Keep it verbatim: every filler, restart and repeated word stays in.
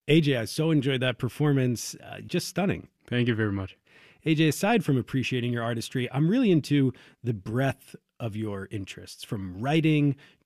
A J, I so enjoyed that performance. Uh, just stunning. Thank you very much. A J, aside from appreciating your artistry, I'm really into the breadth of your interests, from writing